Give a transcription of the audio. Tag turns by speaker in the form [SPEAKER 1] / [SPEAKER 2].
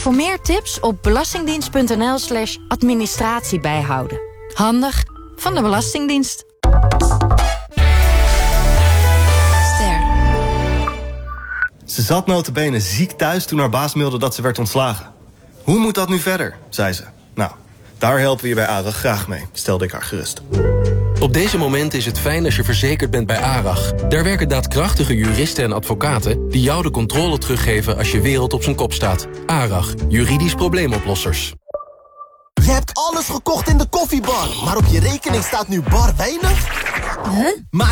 [SPEAKER 1] Voor meer tips op belastingdienst.nl/administratie bijhouden. Handig van de Belastingdienst.
[SPEAKER 2] Ze zat nota bene ziek thuis toen haar baas mailde dat ze werd ontslagen. Hoe moet dat nu verder, zei ze. Nou, daar helpen we je bij ARAG graag mee, stelde ik haar gerust.
[SPEAKER 3] Op deze momenten is het fijn als je verzekerd bent bij ARAG. Daar werken daadkrachtige juristen en advocaten die jou de controle teruggeven als je wereld op zijn kop staat. ARAG, juridisch probleemoplossers.
[SPEAKER 4] Je hebt alles gekocht in de koffiebar, maar op je rekening staat nu bar weinig?
[SPEAKER 5] Huh?
[SPEAKER 4] Maak